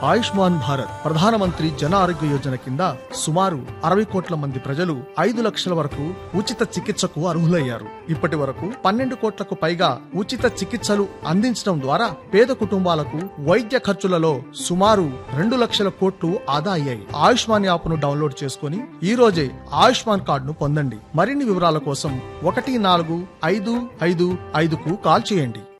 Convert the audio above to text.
ఆయుష్మాన్ భారత్ ప్రధానమంత్రి జన ఆరోగ్య యోజన కింద సుమారు 60 కోట్ల మంది ప్రజలు 5 లక్షల వరకు ఉచిత చికిత్సకు అర్హులయ్యారు. ఇప్పటి వరకు 12 కోట్లకు పైగా ఉచిత చికిత్సలు అందించడం ద్వారా పేద కుటుంబాలకు వైద్య ఖర్చులలో సుమారు 2 లక్షల కోట్లు ఆదా అయ్యాయి. ఆయుష్మాన్ యాప్ ను డౌన్లోడ్ చేసుకుని ఈ రోజే ఆయుష్మాన్ కార్డును పొందండి. మరిన్ని వివరాల కోసం 145555కు కాల్ చేయండి.